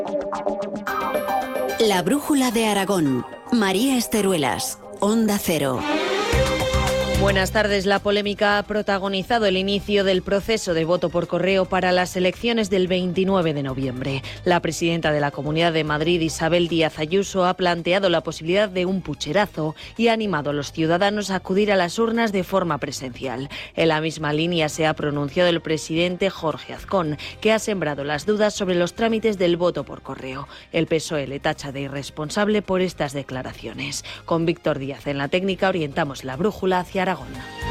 La brújula de Aragón. María Esteruelas, Onda Cero. Buenas tardes. La polémica ha protagonizado el inicio del proceso de voto por correo para las elecciones del 29 de noviembre. La presidenta de la Comunidad de Madrid, Isabel Díaz Ayuso, ha planteado la posibilidad de un pucherazo y ha animado a los ciudadanos a acudir a las urnas de forma presencial. En la misma línea se ha pronunciado el presidente Jorge Azcón, que ha sembrado las dudas sobre los trámites del voto por correo. El PSOE le tacha de irresponsable por estas declaraciones. Con Víctor Díaz en la técnica orientamos la brújula hacia Aragón.